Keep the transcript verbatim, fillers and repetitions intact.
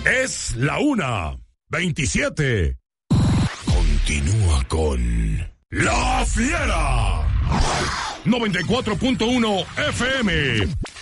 Es la una veintisiete. Continúa con La Fiera. noventa y cuatro punto uno F M.